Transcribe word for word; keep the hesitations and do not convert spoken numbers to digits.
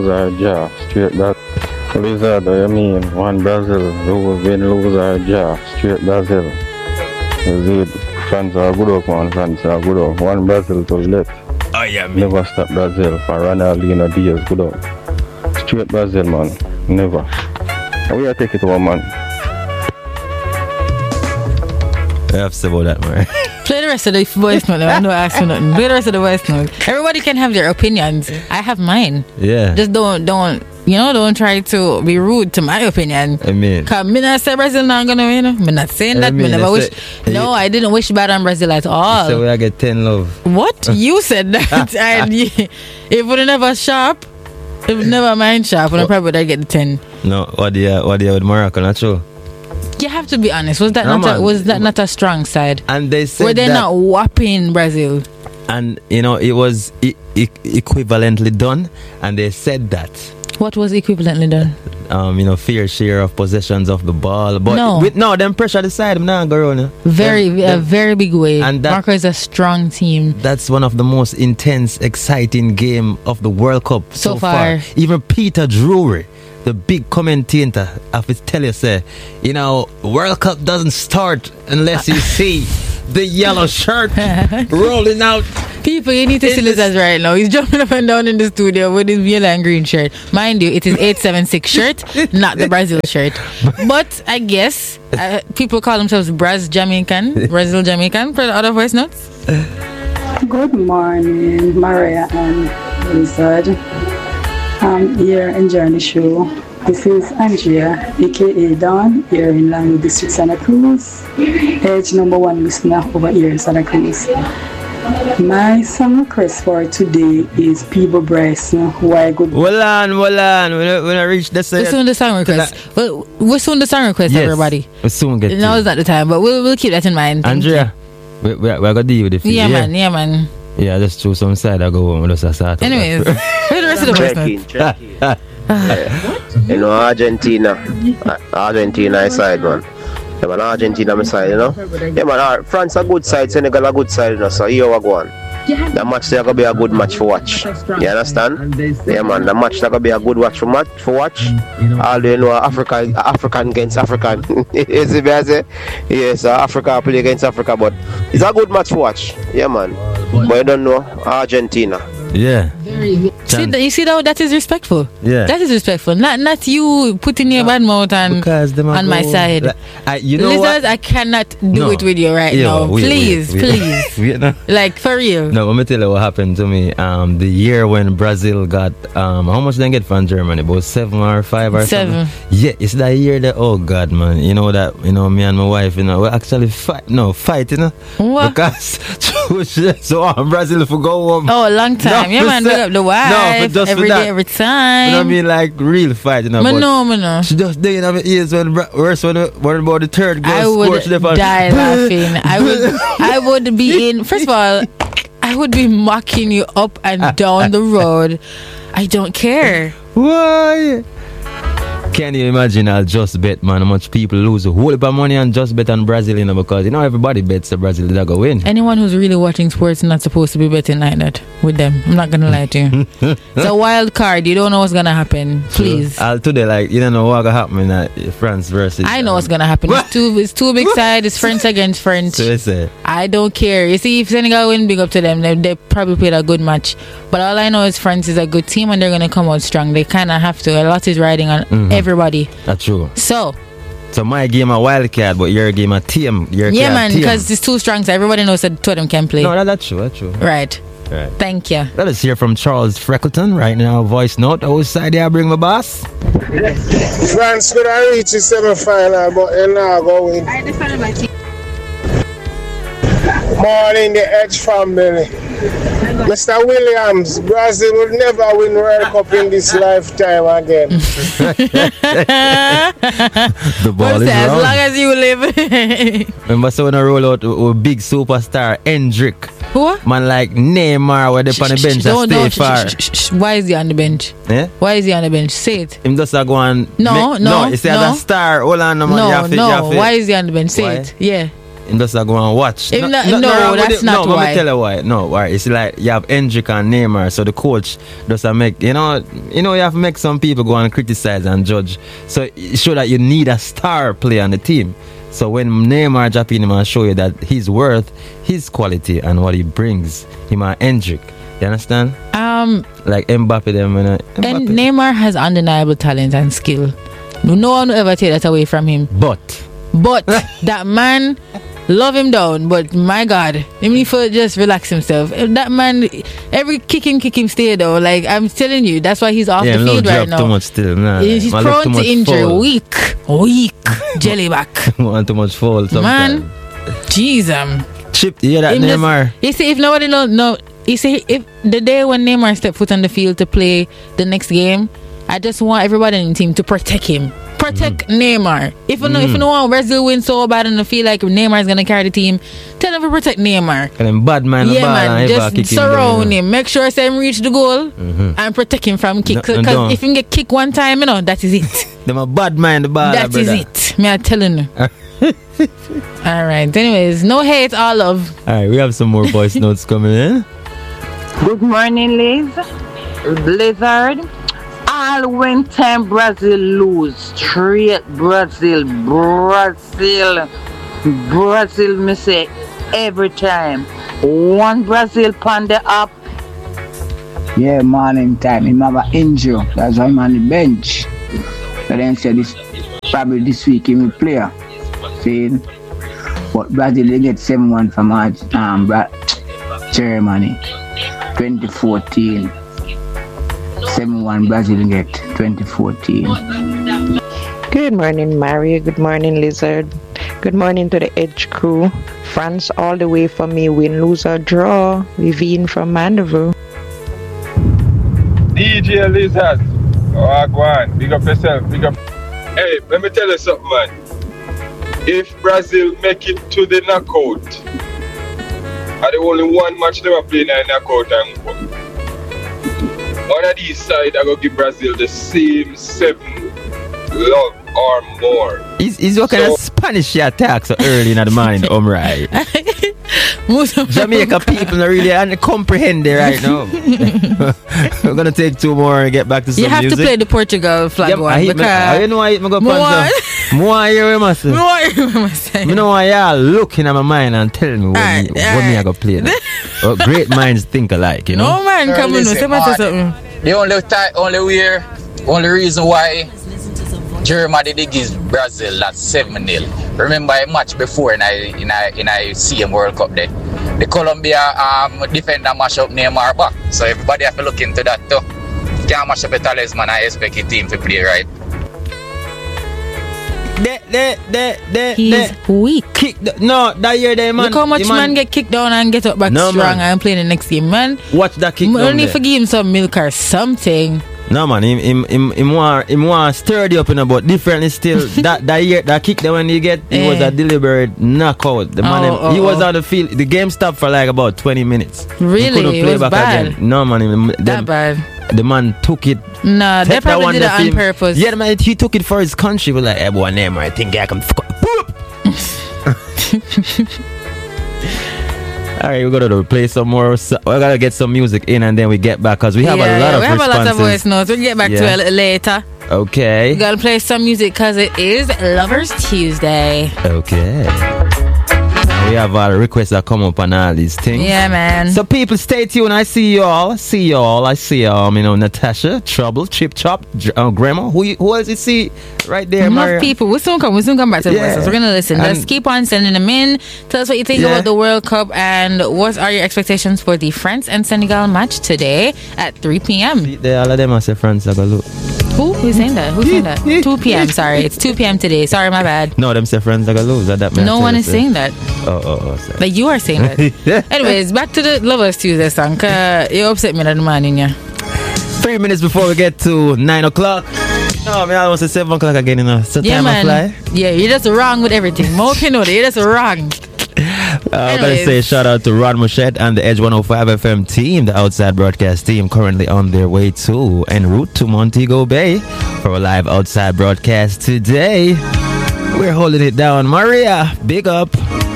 lose or draw. Straight that. Lizard, what you mean? One Brazil, lose, win, lose or draw. Straight Brazil. You see it? France are good up, man. France are good up. One Brazil to the left. Oh, yeah, man. Never stop Brazil for Ronaldinho Diaz. Good up. Straight Brazil, man. Never. And we are take it over, man. I have to say about that, man. Play the rest of the voice note. I don't ask for nothing. Play the rest of the voice note. Everybody can have their opinions. I have mine. Yeah. Just don't, don't, you know, don't try to be rude to my opinion. I mean. Because me not say Brazil not going to win. I'm not saying that. I mean, me never wish. Say, no, you, I didn't wish bad on Brazil at all. So we I get ten love. What? You said that. And you, if we never sharp, if never mind sharp, I probably would get the ten. No, what do you, what do you with Morocco? Not true. You have to be honest. Was that no, not a, was that not a strong side? And they said were they that, not whopping Brazil? And you know it was e- e- equivalently done. And they said that. What was equivalently done? Um, you know, fair share of possessions of the ball, but no, with, no, them pressure the side. I'm not going to very them, a them, very big way. And that, Morocco is a strong team. That's one of the most intense, exciting game of the World Cup so, so far. far. Even Peter Drury, the big commentator, of his tell you say, you know, World Cup doesn't start unless you see the yellow shirt rolling out. People, you need to see Lizard right now. He's jumping up and down in the studio with his yellow and green shirt. Mind you, it is eight seven six shirt, not the Brazil shirt. But I guess uh, people call themselves Braz Jamaican, Brazil Jamaican for the other voice notes. Good morning, Maria and Lizard. I'm here enjoying the show. This is Andrea, aka Dawn, here in Langley District, Santa Cruz. Age number one listener over here in Santa Cruz. My song request for today is People Bryson. Why good? Well on, well on. When I, when I reach the we'll soon the song request. We'll, we'll soon the song request, yes, everybody. We'll soon get now to is not the time, but we'll we'll keep that in mind. Andrea, we we we're gonna deal with it. Yeah, yeah, man. Yeah, man. Yeah, just through some side. I go home. Just a start. Anyways, where the rest of the voice note? You know, Argentina, Argentina side, man. Yeah, man, Argentina my side, you know. Yeah, man, France a good side, Senegal a good side, you know. So here we go on. The match there gonna be a good match for watch. You understand? Yeah, man, the match there gonna be a good watch for match for watch. Although you know, Africa, African against African. You see me I say? Yes, uh, Africa play against Africa, but it's a good match for watch. Yeah, man. But you don't know Argentina. Yeah. Very see, you see that that is respectful. Yeah. That is respectful. Not not you putting your bad mouth on on my side. Like, I, you know Lizard, what? I cannot do no. it with you right Yo, now. wait, please, wait, wait. please. Wait, no. Like for real. No, let me tell you what happened to me. Um, the year when Brazil got um, how much did they get from Germany? About seven or five or seven. Something. Yeah, it's that year that oh God, man. You know that you know me and my wife, you know, we actually fight. No, fight, you know, what? Because so um, Brazil for go home. Oh, a long time. No, yeah, man. Big up the wife. No, but just every day, every time. You know what I mean? Like real fight, you know. But no, man, no. She just there, you know, ears when worse when when about the third goal. I would die laughing. I would, I would be in. First of all, I would be mocking you up and down the road. I don't care. Why? Can you imagine I'll just bet, man, how much people lose a whole heap of money on just bet on Brazil, you know, because, you know, everybody bets the Brazil that go win. Anyone who's really watching sports is not supposed to be betting like that with them. I'm not going to lie to you. It's a wild card. You don't know what's going to happen. Please. So, I'll today, like, you don't know what's going to happen in uh, France versus... I know um, what's going to happen. It's two, it's two big sides. It's French against French. So it's, uh, I don't care. You see, if Senegal win, big up to them. They, they probably played a good match. But all I know is France is a good team and they're going to come out strong. They kind of have to. A lot is riding on mm-hmm. everybody. That's true. So... So my game a wild card, but your game a team. Your yeah, man, because it's too strong, so everybody knows that two of them can play. No, that, that's true, that's true. Right. Right. Thank you. Let us hear from Charles Freckleton right now. Voice note. Outside there, bring my boss. France could have reached the semi-final, but they're not going. I defended my team. Morning, the Edge family. Mister Williams, Brazil will never win World Cup in this lifetime again. The ball is as wrong. long as you live. Remember, so when I roll out a big superstar, Hendrick. Who? Man like Neymar, where they on the bench and stay far. Sh- sh- sh- Why is he on the bench? Yeah? Why is he on the bench? Say it. Him just a go and no, make, no, no. You see, no. as a star, hold on, man. No, you have to, no. you have to. Why is he on the bench? Say Why? it. Yeah. and just uh, go and watch. If not- no, wrong with that's it. not no, let why. me tell you why. No, why? It's like you have Hendrick and Neymar, so the coach does uh, make, you know, you know, you have to make some people go and criticize and judge. So it show that you need a star player on the team. So when Neymar drop in, him and show you that his worth, his quality, and what he brings, him and Hendrick. You understand? Um, Like Mbappe them and uh, and Mbappe. Neymar has undeniable talent and skill. No one will ever take that away from him. But But that man, love him down. But my God, him need to just relax himself. If that man, every kick him, kick him, stay though. Like I'm telling you, that's why he's off yeah, the no field drop right now. too much still. Nah, He's he's man look prone too to much injury. foul. Weak, weak, jellyback. Want too much fall sometimes. Man, jeez, um. Chip, yeah, that Him just- Neymar. You see, if nobody know, no, you see, if the day when Neymar step foot on the field to play the next game, I just want everybody in the team to protect him. Protect Mm. Neymar. If you know, if you know want Brazil win so bad and I feel like Neymar is gonna carry the team, tell them to protect Neymar. And then bad man, the Yeah, ball man, and ever just kick him surround down, you know. him. Make sure say him reach the goal Mhm. and protect him from kick. No, no, Because don't. if he get kicked one time, you know, that is it. Them a bad man, the ball, That is brother. it. Me, I telling you. All right. Anyways, no hate, all love. All right, we have some more voice notes coming in. Good morning, Liz. Blizzard. All when time Brazil lose. Straight Brazil. Brazil. Brazil, me say every time. One Brazil pan the up. Yeah, morning time. Him have an injury. That's why I'm on the bench. So then say this probably this week he will play. See? But Brazil they get seven one from Arg- um Bra- Germany. twenty fourteen. seven one Brazil get twenty fourteen. Good morning, Mario. Good morning, Lizard. Good morning to the Edge crew. France all the way for me. Win, lose, or draw. Vivian from Mandeville. D J Lizard. Oh, go on. Big up yourself. Big up. Hey, let me tell you something, man. If Brazil make it to the knockout, and the only one match they were playing in knockout and one of these sides I go give Brazil the same seven love or more. He's, he's what kind So- of Spanish you attack so early in the morning, um, right? Jamaica people are really and comprehend it right now. We're gonna take two more and get back to some You have music. to play the Portugal flag Yeah, one. I, hate me, because I you know why I go More panza. More I hear him I say. Me want to remember saying. Me know why y'all looking at my mind and telling me what, Alright, me, what me I go play. Now. Well, great minds think alike, you know. No man, come on, say me say something. The only time, only way, only reason why Germany did give Brazil that seven nil. Remember a match before in I in I in I C M World Cup there. The Colombia um defender mash up Neymar back. So everybody have to look into that too. Can't mash up a talisman, I expect your team to play right. They, they, they, they, He's they weak. kick the, no, that year they man. Look how much the man, get kicked down and get up back No, strong man. and play the next game, man. Watch that kick We down only there. forgive him some milk or something. No man, him him him him want him want sturdy up in a but differently still. that that year that kick that when you get it was Eh. a deliberate knockout. The man Oh, him- oh, he was oh. on the field. The game stopped for like about twenty minutes. He Really? couldn't It play was back bad? again. No man, him, That them- bad. the man took it. Nah, they Take that probably one did that it on film- purpose. Yeah, the man he took it for his country. He was like, hey boy, name I think I can fuck up." Boop! All right, we're gonna play some more. So we gotta get some music in, and then we get back because we have Yeah, a lot yeah, of we have responses. a lot of voice notes. We'll get back to Yeah. it a little later. Okay. We gotta play some music because it is Lovers Tuesday. Okay. We have all the requests that come up on all these things. Yeah, man. So people, stay tuned. I see y'all. I see y'all. I see y'all. You know, Natasha, Trouble, Chip Chop, J- uh, Grandma. Who you, who else you see right there, Enough Maria? people. We'll soon come. We'll soon come back to the Yeah. voices. We're gonna listen. And- Just keep on sending them in. Tell us what you think Yeah. about the World Cup and what are your expectations for the France and Senegal match today at three p.m. They, all of them are say friends. I go look. Who? Who's saying that? Who's saying that? two p.m. Sorry, it's two p.m. today. Sorry, my bad. No, them say friends. I go lose. That, that man No tell one you, is say. saying that. Oh, oh, oh. Sorry. Like you are saying that. Anyways, back to the Lovers Tuesday song. Uh, you upset me that morning, yeah. Three minutes before we get to nine o'clock. Oh, man, I almost say seven o'clock again. You know, so Yeah, time I man. fly. Yeah, you're just wrong with everything. More you know that you're just wrong. Uh, I'm going to Anyways. say shout out to Ron Mouchette and the Edge one oh five F M team, the outside broadcast team, currently on their way to en route to Montego Bay for a live outside broadcast today. We're holding it down. Maria, big up.